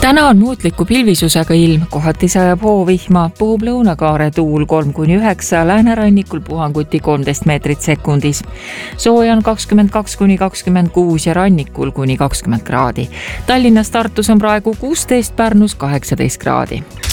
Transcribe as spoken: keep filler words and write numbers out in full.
Täna on muutliku pilvisusega ilm, kohati sajab hoovihma, puhub lõunakaare tuul kolm kuni üheksa, läänerannikul puhanguti kolmteist meetrit sekundis. Sooja on kakskümmend kaks kuni kakskümmend kuus ja rannikul kuni kakskümmend kraadi. Tallinnas, Tartus on praegu kuusteist, Pärnus kaheksateist kraadi.